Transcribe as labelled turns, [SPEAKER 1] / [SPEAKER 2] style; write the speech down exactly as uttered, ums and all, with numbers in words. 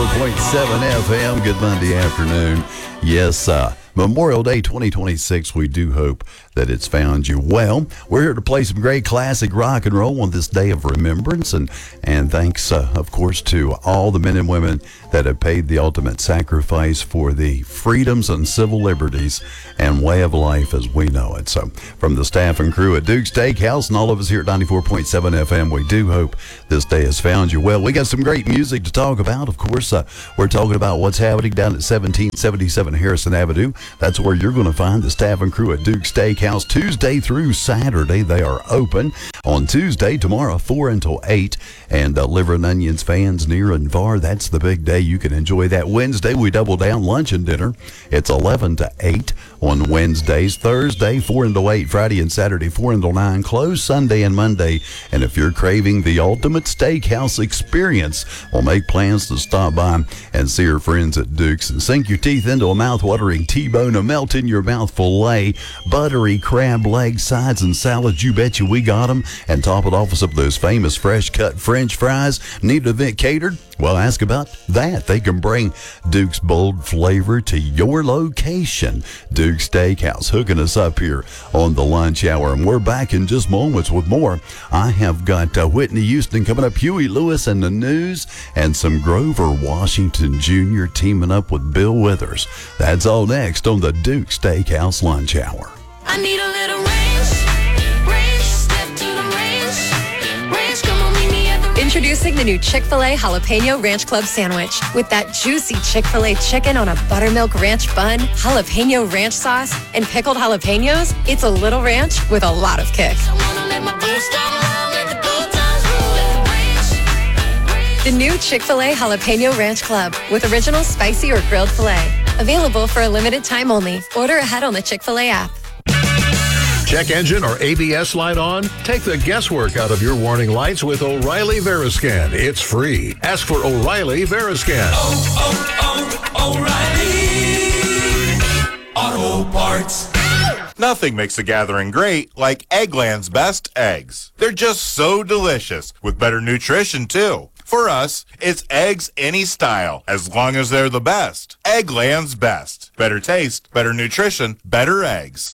[SPEAKER 1] ninety-four point seven F M. Good Monday afternoon. Yes, uh, Memorial Day twenty twenty-six, we do hope that it's found you well. We're here to play some great classic rock and roll on this day of remembrance, and, and thanks, uh, of course, to all the men and women that have paid the ultimate sacrifice for the freedoms and civil liberties and way of life as we know it. So from the staff and crew at Duke's Steakhouse and all of us here at ninety-four point seven F M, we do hope this day has found you well. We got some great music to talk about. Of course, uh, we're talking about what's happening down at seventeen seventy-seven Harrison Avenue. That's where you're going to find the staff and crew at Duke's Steakhouse Tuesday through Saturday. They are open on Tuesday, tomorrow, four until eight. And uh, liver and onions fans near and far, that's the big day. You can enjoy that. Wednesday, we double down lunch and dinner. It's eleven to eight on Wednesdays. Thursday, four until eight. Friday and Saturday, four until nine. Closed Sunday and Monday. And if you're craving the ultimate steakhouse experience, well, make plans to stop by and see your friends at Duke's and sink your teeth into a mouth-watering T-bone, a melt-in-your-mouth filet, buttery crab leg, sides, and salads. You bet you we got them. And top it off with some of those famous fresh-cut French fries. Need an event catered? Well, ask about that. They can bring Duke's bold flavor to your location. Duke's Steakhouse hooking us up here on the lunch hour. And we're back in just moments with more. I have got uh, Whitney Houston coming up, Huey Lewis and the news, and some Grover Washington Junior teaming up with Bill Withers. That's all next on the Duke's Steakhouse lunch hour.
[SPEAKER 2] I need a little range, range, step to the range, range, come on, meet me at the range.
[SPEAKER 3] Introducing the new Chick-fil-A Jalapeno Ranch Club Sandwich. With that juicy Chick-fil-A chicken on a buttermilk ranch bun, jalapeno ranch sauce, and pickled jalapenos, it's a little ranch with a lot of kick.
[SPEAKER 2] I wanna let my boots down low, let the good times roll. Range, range.
[SPEAKER 3] The new Chick-fil-A Jalapeno Ranch Club with original spicy or grilled filet. Available for a limited time only. Order ahead on the Chick-fil-A app.
[SPEAKER 4] Check engine or A B S light on? Take the guesswork out of your warning lights with O'Reilly Veriscan. It's free. Ask for O'Reilly Veriscan.
[SPEAKER 5] Oh, oh, oh, O'Reilly Auto Parts.
[SPEAKER 6] Nothing makes a gathering great like Eggland's Best Eggs. They're just so delicious, with better nutrition, too. For us, it's eggs any style, as long as they're the best. Eggland's Best. Better taste, better nutrition, better eggs.